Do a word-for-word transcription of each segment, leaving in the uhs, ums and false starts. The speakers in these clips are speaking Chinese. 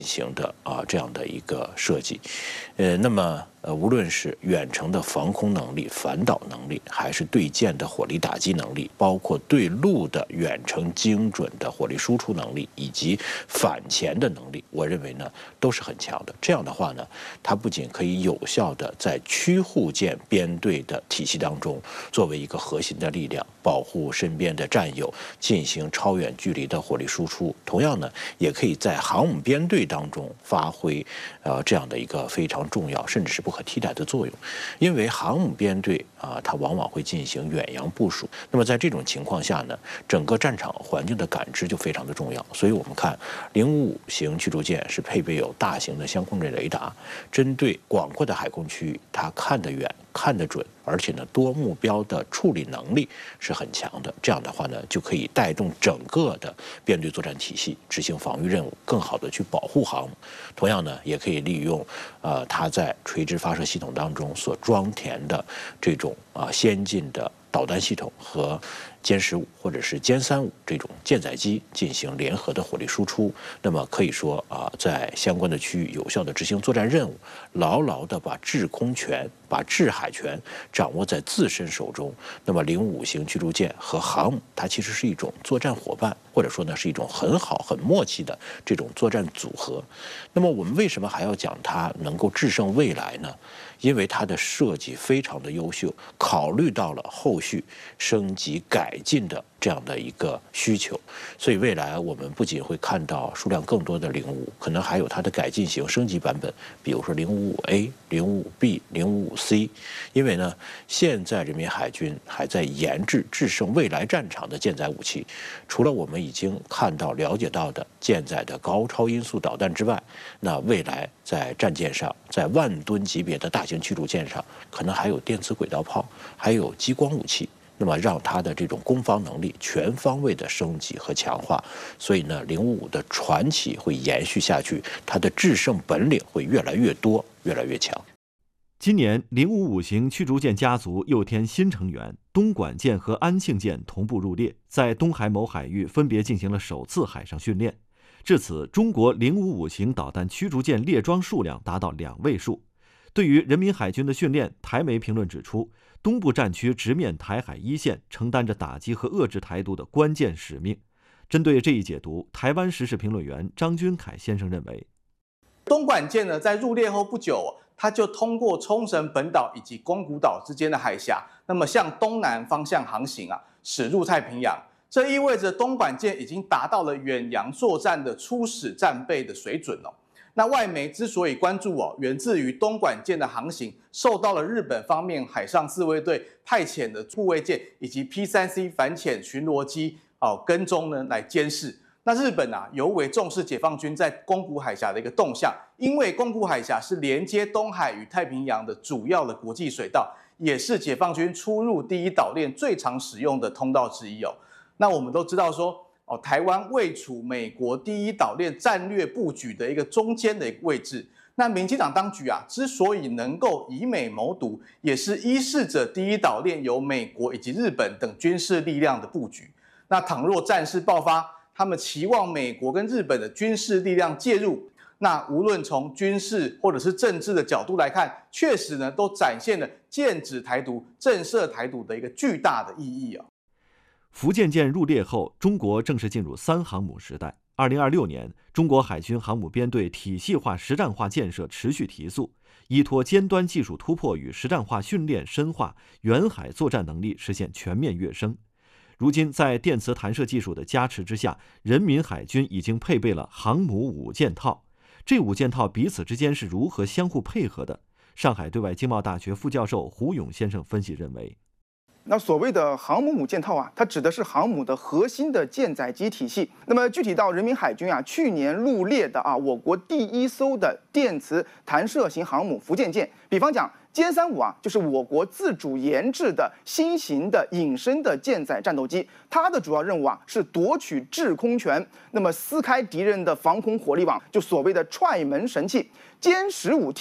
行的啊这样的一个设计，呃，那么呃，无论是远程的防空能力、反导能力，还是对舰的火力打击能力，包括对陆的远程精准的火力输出能力，以及反潜的能力，我认为呢都是很强的。这样的话呢，它不仅可以有效的在驱护舰编队的体系当中作为一个核心的力量，保护身边的战友，进行超远距离的火力输出，同样呢，也可以在航母编队当中发挥呃这样的一个非常重要甚至是不可替代的作用。因为航母编队啊、呃，它往往会进行远洋部署，那么在这种情况下呢，整个战场环境的感知就非常的重要。所以我们看零五五型驱逐舰是配备有大型的相控阵雷达，针对广阔的海空区域，它看得远、看得准，而且呢多目标的处理能力是很强的。这样的话呢，就可以带动整个的编队作战体系执行防御任务，更好的去保护航母。同样呢，也可以利用呃它在垂直发射系统当中所装填的这种啊、呃、先进的导弹系统和歼十五或者是歼三五这种舰载机进行联合的火力输出，那么可以说啊，在相关的区域有效的执行作战任务，牢牢的把制空权、把制海权掌握在自身手中。那么零五型驱逐舰和航母，它其实是一种作战伙伴，或者说呢是一种很好、很默契的这种作战组合。那么我们为什么还要讲它能够制胜未来呢？因为它的设计非常的优秀，考虑到了后续升级改进的这样的一个需求，所以未来我们不仅会看到数量更多的零五五，可能还有它的改进型升级版本，比如说零五五 A、零五五 B、零五五 C。因为呢，现在人民海军还在研制制胜未来战场的舰载武器，除了我们已经看到、了解到的舰载的高超音速导弹之外，那未来在战舰上，在万吨级别的大型驱逐舰上，可能还有电磁轨道炮，还有激光武器。那么让它的这种攻防能力全方位的升级和强化，所以呢，零五五的传奇会延续下去，它的制胜本领会越来越多，越来越强。 今年，零五五型驱逐舰家族又添新成员，东莞舰和安庆舰同步入列，在东海某海域分别进行了首次海上训练。至此，中国零五五型导弹驱逐舰列装数量达到两位数。对于人民海军的训练，台媒评论指出，东部战区直面台海一线，承担着打击和遏制台独的关键使命。针对这一解读，台湾时事评论员张君凯先生认为， 东莞舰呢在入列后不久，它就通过冲绳本岛以及宫古岛之间的海峡，那么向东南方向航行啊，驶入太平洋。这意味着东莞舰已经达到了远洋作战的初始战备的水准哦。那外媒之所以关注哦，源自于东莞舰的航行受到了日本方面海上自卫队派遣的护卫舰以及 P 三 C 反潜巡逻机哦跟踪呢来监视。那日本啊尤为重视解放军在宫古海峡的一个动向，因为宫古海峡是连接东海与太平洋的主要的国际水道，也是解放军出入第一岛链最常使用的通道之一哦。那我们都知道说。哦，台湾位处美国第一岛链战略布局的一个中间的一个位置。那民进党当局啊，之所以能够以美谋独，也是依恃着第一岛链由美国以及日本等军事力量的布局。那倘若战事爆发，他们期望美国跟日本的军事力量介入。那无论从军事或者是政治的角度来看，确实呢，都展现了剑指台独、震慑台独的一个巨大的意义啊。 福建舰入列后，中国正式进入三航母时代。二零二六年，中国海军航母编队体系化、实战化建设持续提速，依托尖端技术突破与实战化训练深化，远海作战能力实现全面跃升。如今，在电磁弹射技术的加持之下，人民海军已经配备了航母五件套。这五件套彼此之间是如何相互配合的？上海对外经贸大学副教授胡勇先生分析认为， 那所谓的航母五件套啊，它指的是航母的核心的舰载机体系。那么具体到人民海军啊，去年入列的啊，我国第一艘的电磁弹射型航母福建舰，比方讲歼三五啊，就是我国自主研制的新型的隐身的舰载战斗机，它的主要任务啊是夺取制空权，那么撕开敌人的防空火力网，就所谓的踹门神器。歼十五 T 啊。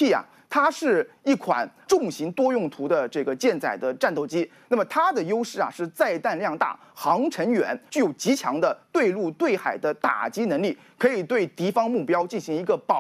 它是一款重型多用途的这个舰载的战斗机。那么它的优势啊是载弹量大、航程远，具有极强的对陆对海的打击能力，可以对敌方目标进行一个保